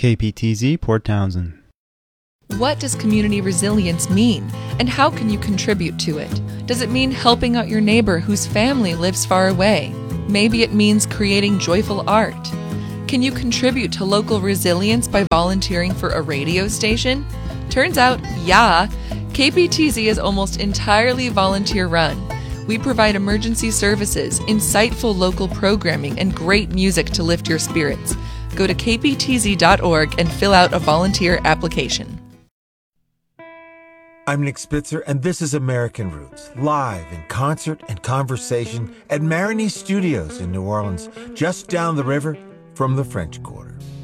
KPTZ, Port Townsend. What does community resilience mean, and how can you contribute to it? Does it mean helping out your neighbor whose family lives far away? Maybe it means creating joyful art. Can you contribute to local resilience by volunteering for a radio station? Turns out, yeah, KPTZ is almost entirely volunteer-run. We provide emergency services, insightful local programming, and great music to lift your spirits. Go to kptz.org and fill out a volunteer application. I'm Nick Spitzer, and this is American Roots, live in concert and conversation at Marigny Studios in New Orleans, just down the river from the French Quarter.